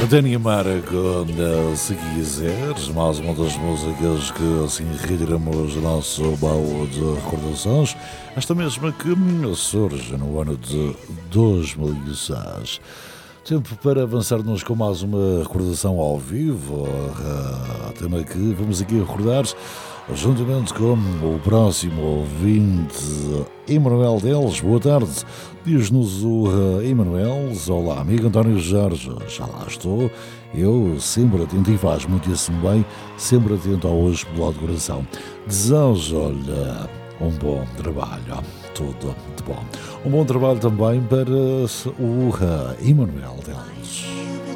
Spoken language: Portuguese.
Dani Amara com Se Quiseres, mais uma das músicas que assim retiramos do nosso baú de recordações, esta mesma que surge no ano de 2006. Tempo para avançarmos com mais uma recordação ao vivo, tema que vamos aqui recordar juntamente com o próximo ouvinte, Emanuel Deles. Boa tarde, diz-nos o Emanuel. Olá, amigo António Jorge, já lá estou, eu sempre atento e faz muitíssimo bem, sempre atento ao hoje pelo coração. Desejo, olha, um bom trabalho, tudo de bom. Um bom trabalho também para o Emanuel Deles.